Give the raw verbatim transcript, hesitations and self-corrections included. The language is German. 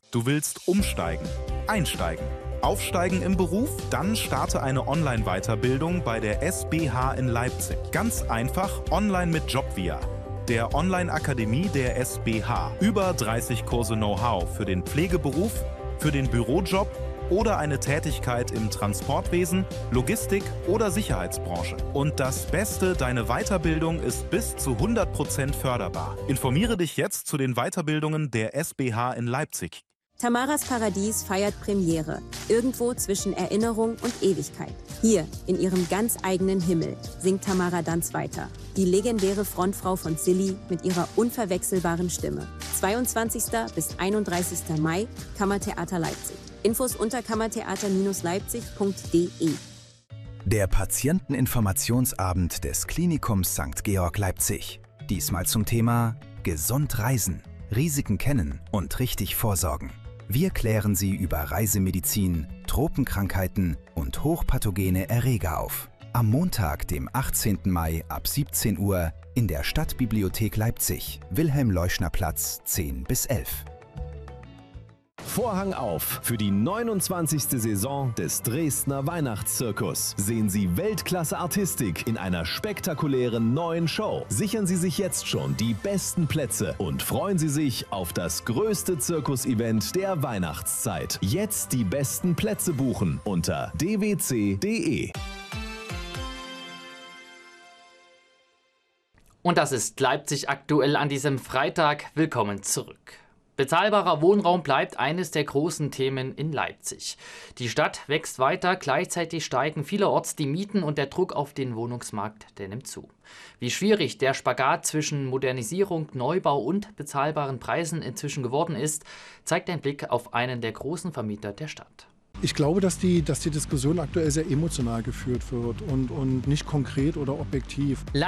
Du willst umsteigen, einsteigen, aufsteigen im Beruf? Dann starte eine Online-Weiterbildung bei der S B H in Leipzig. Ganz einfach online mit Jobvia, der Online-Akademie der S B H. Über dreißig Kurse Know-how für den Pflegeberuf, für den Bürojob oder eine Tätigkeit im Transportwesen, Logistik oder Sicherheitsbranche. Und das Beste, deine Weiterbildung ist bis zu hundert Prozent förderbar. Informiere dich jetzt zu den Weiterbildungen der S B H in Leipzig. Tamaras Paradies feiert Premiere, irgendwo zwischen Erinnerung und Ewigkeit. Hier, in ihrem ganz eigenen Himmel, singt Tamara Danz weiter. Die legendäre Frontfrau von Silly mit ihrer unverwechselbaren Stimme. zweiundzwanzigsten bis einunddreißigsten Mai, Kammertheater Leipzig. Infos unter kammertheater Leipzig punkt de. Der Patienteninformationsabend des Klinikums Sankt Georg Leipzig. Diesmal zum Thema Gesund reisen, Risiken kennen und richtig vorsorgen. Wir klären Sie über Reisemedizin, Tropenkrankheiten und hochpathogene Erreger auf. Am Montag, dem achtzehnten Mai ab siebzehn Uhr in der Stadtbibliothek Leipzig, Wilhelm-Leuschner-Platz zehn bis elf. Vorhang auf für die neunundzwanzigste Saison des Dresdner Weihnachtszirkus. Sehen Sie Weltklasse-Artistik in einer spektakulären neuen Show. Sichern Sie sich jetzt schon die besten Plätze und freuen Sie sich auf das größte Zirkusevent der Weihnachtszeit. Jetzt die besten Plätze buchen unter d w c punkt de. Und das ist Leipzig aktuell an diesem Freitag. Willkommen zurück. Bezahlbarer Wohnraum bleibt eines der großen Themen in Leipzig. Die Stadt wächst weiter, gleichzeitig steigen vielerorts die Mieten und der Druck auf den Wohnungsmarkt, der nimmt zu. Wie schwierig der Spagat zwischen Modernisierung, Neubau und bezahlbaren Preisen inzwischen geworden ist, zeigt ein Blick auf einen der großen Vermieter der Stadt. Ich glaube, dass die, dass die Diskussion aktuell sehr emotional geführt wird und, und nicht konkret oder objektiv.